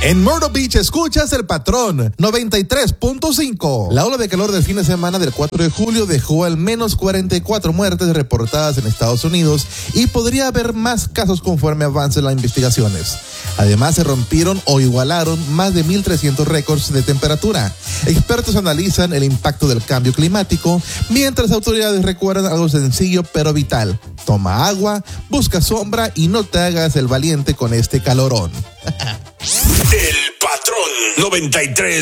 En Myrtle Beach escuchas El Patrón 93.5. La ola de calor del fin de semana del 4 de julio dejó al menos 44 muertes reportadas en Estados Unidos y podría haber más casos conforme avancen las investigaciones. Además, se rompieron o igualaron más de 1,300 récords de temperatura. Expertos analizan el impacto del cambio climático, mientras autoridades recuerdan algo sencillo pero vital: toma agua, busca sombra y no te hagas el valiente con este calorón. El Patrón 93.5.